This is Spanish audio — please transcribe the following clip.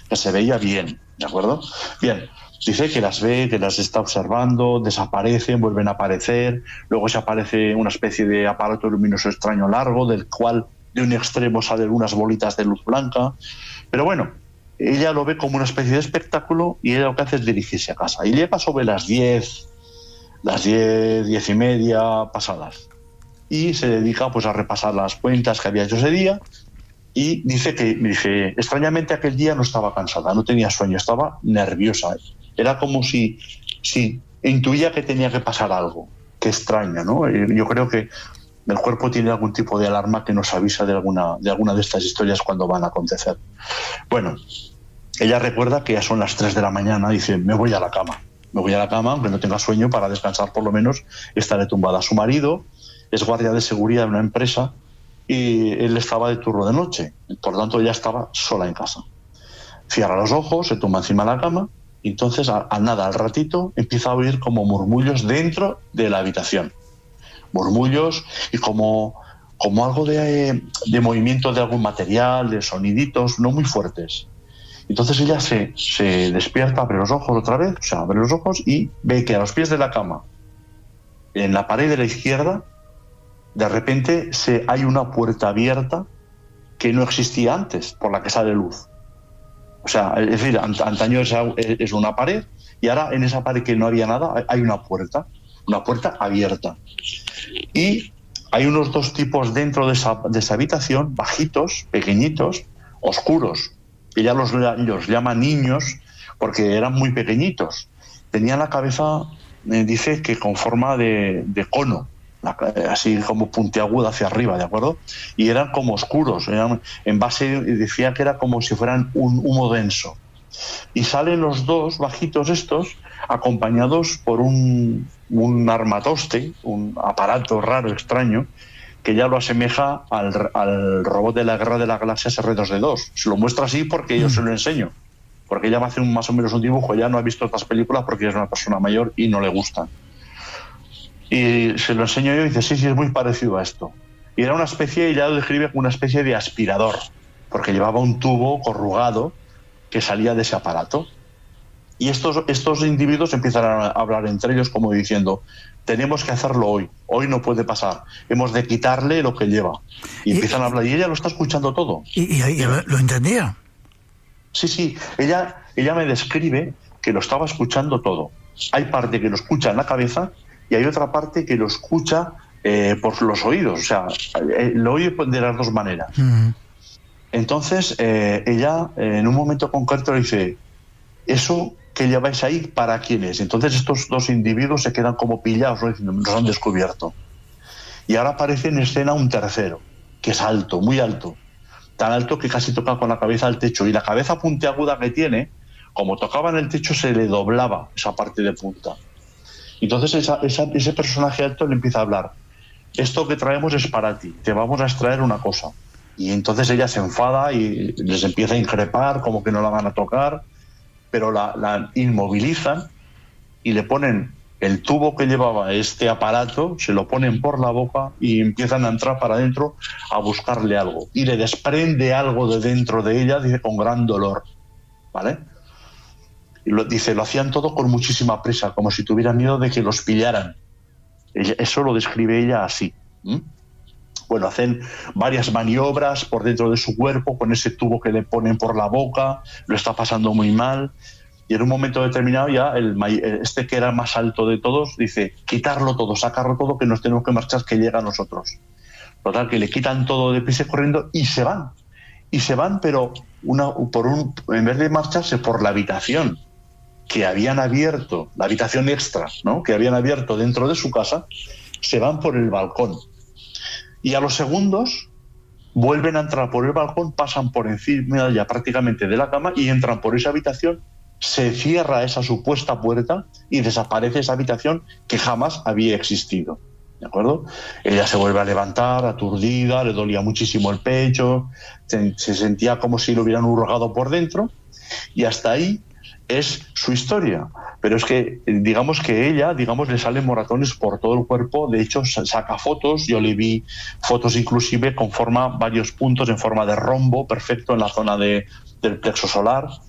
que se veía bien, ¿de acuerdo? Bien, dice que las ve, que las está observando, desaparecen, vuelven a aparecer, luego se aparece una especie de aparato luminoso extraño largo, del cual de un extremo salen unas bolitas de luz blanca, pero bueno, ella lo ve como una especie de espectáculo y ella lo que hace es dirigirse a casa. Y llega sobre las 10 y media pasadas. Y se dedica pues a repasar las cuentas que había hecho ese día y dice, extrañamente aquel día no estaba cansada, no tenía sueño, estaba nerviosa. Era como si intuía que tenía que pasar algo. Qué extraño, ¿no? Yo creo que el cuerpo tiene algún tipo de alarma que nos avisa de alguna de estas historias cuando van a acontecer. Bueno, ella recuerda que ya son las 3 de la mañana, dice, me voy a la cama, aunque no tenga sueño, para descansar por lo menos, estaré tumbada. Su marido es guardia de seguridad de una empresa y él estaba de turno de noche, por lo tanto ella estaba sola en casa. Cierra los ojos, se tumba encima de la cama y entonces al ratito empieza a oír como murmullos dentro de la habitación. Murmullos y como algo de movimiento de algún material, de soniditos no muy fuertes. Entonces ella se despierta, abre los ojos otra vez, abre los ojos y ve que a los pies de la cama, en la pared de la izquierda, de repente hay una puerta abierta que no existía antes, por la que sale luz. O sea, es decir, antaño es una pared y ahora en esa pared que no había nada hay una puerta abierta. Y hay unos dos tipos dentro de esa habitación, bajitos, pequeñitos, oscuros. Ella los llama niños porque eran muy pequeñitos. Tenían la cabeza, dice que con forma de cono, así como puntiaguda hacia arriba, ¿de acuerdo? Y eran como oscuros, decía que era como si fueran un humo denso. Y salen los dos bajitos estos acompañados por un armatoste, un aparato raro, extraño, que ya lo asemeja al robot de la Guerra de las Galaxias R2D2. Se lo muestra así porque yo se lo enseño, porque ella me hace más o menos un dibujo. Ella no ha visto estas películas porque ella es una persona mayor y no le gustan. Y se lo enseño yo y dice, sí, es muy parecido a esto. Y era una especie, ella lo describe como una especie de aspirador, porque llevaba un tubo corrugado que salía de ese aparato. Y estos individuos empiezan a hablar entre ellos como diciendo, tenemos que hacerlo hoy no puede pasar, hemos de quitarle lo que lleva. Y empiezan a hablar, y ella lo está escuchando todo. ¿Y lo entendía? Sí, ella me describe que lo estaba escuchando todo. Hay parte que lo escucha en la cabeza y hay otra parte que lo escucha por los oídos, o sea, lo oye de las dos maneras. Uh-huh. Entonces, ella en un momento concreto le dice, ¿eso que lleváis ahí para quién es? Entonces estos dos individuos se quedan como pillados, ¿no? Diciendo, nos han descubierto. Y ahora aparece en escena un tercero, que es alto, muy alto, tan alto que casi toca con la cabeza al techo, y la cabeza puntiaguda que tiene, como tocaba en el techo, se le doblaba esa parte de punta. Entonces ese personaje alto le empieza a hablar, esto que traemos es para ti, te vamos a extraer una cosa. Y entonces ella se enfada y les empieza a increpar, como que no la van a tocar, pero la inmovilizan y le ponen el tubo que llevaba este aparato, se lo ponen por la boca y empiezan a entrar para adentro a buscarle algo. Y le desprende algo de dentro de ella, dice, con gran dolor, ¿vale? Y lo hacían todo con muchísima prisa, como si tuvieran miedo de que los pillaran. Eso lo describe ella así. Bueno, hacen varias maniobras por dentro de su cuerpo con ese tubo que le ponen por la boca, lo está pasando muy mal, y en un momento determinado ya este que era más alto de todos dice, quitarlo todo, sacarlo todo, que nos tenemos que marchar, que llega a nosotros. Total, que le quitan todo de prisa corriendo y se van, pero en vez de marcharse por la habitación que habían abierto, la habitación extra, ¿no?, que habían abierto dentro de su casa, se van por el balcón. Y a los segundos vuelven a entrar por el balcón, pasan por encima ya prácticamente de la cama y entran por esa habitación, se cierra esa supuesta puerta y desaparece esa habitación que jamás había existido. ¿De acuerdo? Ella se vuelve a levantar, aturdida, le dolía muchísimo el pecho, se sentía como si lo hubieran hurgado por dentro, y hasta ahí es su historia. Pero es que, digamos que ella, le salen moratones por todo el cuerpo. De hecho, saca fotos. Yo le vi fotos inclusive con varios puntos en forma de rombo perfecto en la zona del plexo solar.